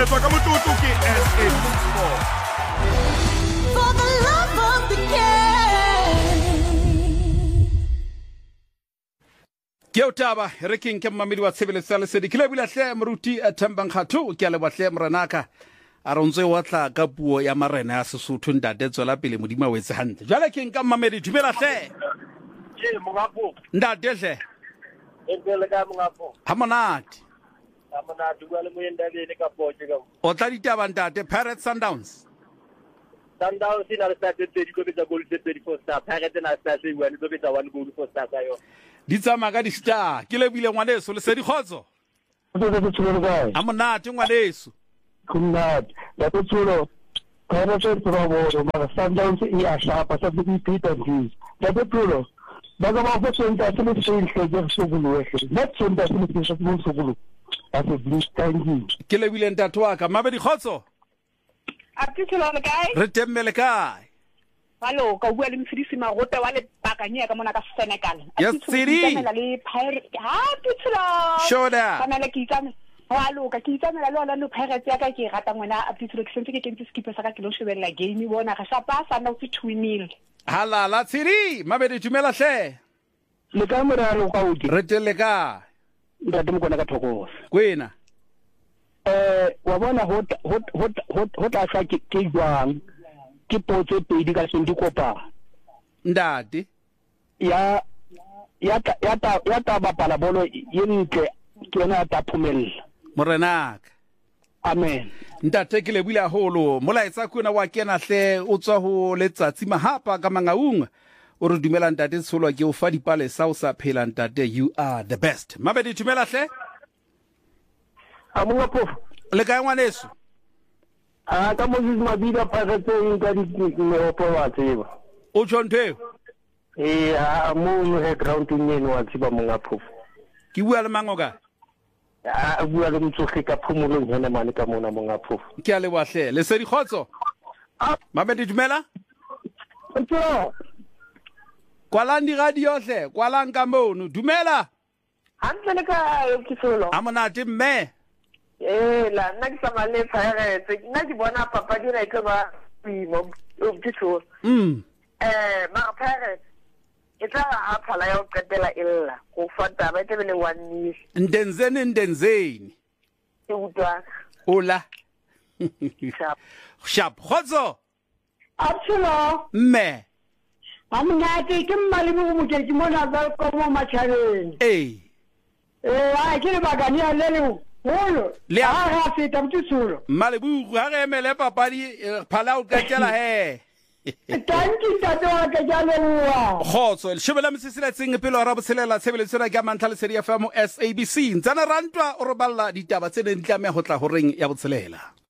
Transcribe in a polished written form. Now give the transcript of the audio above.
etswa ka motlotlo ke SABC4. For the love of the game. Ke o taba re ke nke mmamedi wa tshebeletso ya lesedi ke lebile hle moruti a Thembang Khatho ke a lebohle morenaka a re ntse wa tla ka puo ya marena ya Sesotho ntate tswela pele modimo wa etse hantle jwale ke nka mmamedi dumela hle Ke mongapo. ntate hle Entele ka mongapo. ha monate Amana dua le moyenda le ka poje ka. o tla ditaba ntate Pirates Sundowns Sundowns ina re start 30 go betsa goal 34 star. Pirates na start se one go betsa 1 goal for star ka yo. di tsama ka di star ke lebile ngwaneso le se di khotso ha monate ngwaneso Kunad, that is true. Pirates promo, but Sundowns is sharp, but the Peter Hughes. That is true. But I'm also saying that some things are just so good. That's some that some things are so good. That's a blue standing. ke lebile ntate wa ka mabedi khotso Article on the guy. re temmele kae Hello, ka bua le mfidisi magota wa le pakanye ka mona ka Senegal. Yes, Siri. Le pirate. Ha titlo. shoda Kana le kitame. Hello, ka kitame la lola no pirate ya ka ke rata ngwana a titlo ke sentse ke kentse skipper sa ka ke lo shebella game bona ga sa pa sa no ke 2-0. halala tsiri mabedi dumela hle Le ka mora lo ka uti. re telle kae Ntate mo kona ka thokosa. kwena Wa bona hot a sa ke jwang. Ke potse pedi ka sendi kopa. ndate Ya ta bapala bolo yentle ke yona ta phumella. morenaka Amen. ntate ke lebile haholo molaetsa kuna wa kena hle o tswa ho letsatsi mahapa ka mangaung o re dumela ntate tsholwa ke o fa dipale sa o sa phela ntate you are the best mabedi dumela hle Amunga po. le kae ngwaneso Ka Moses Mabida Pirates ka di no po wa tseba. o tshontheo Mo he ground nyen wa tseba monga po. ke bua le mango ka Bua le motsoge ka phomolong hena mane ka mona monga po. ke a le hle le se di khotso mabedi dumela kwalang di radio hle kwalang ka mono dumela Hantle le ka kitlo. a monate mme La nna ke sama le Pirates. Nna ke bona papa di re ke ba mo kitlo. Ma Pirates. It's a phala ya qetela illa go fata ba tebe le 1-0 ndenzeni ke utwa ola sharp sharp khotso Absolo. mme Amngati ke mmale mo mo ke mona ba ko mo machareng. A ke le bagani a le le. Holo. Le a- ha se tamtsulo. malebu ha re emele papadi phala o qetela he Tanki tato ka jalo wa. khotso le shebela msisila tseng pele wa ra botshelela tshebeletso ya ka mantla le sedi ya FM SABC ntsana rantwa o re balla ditaba tse ne di tlameha ho tla ho reng ya botshelela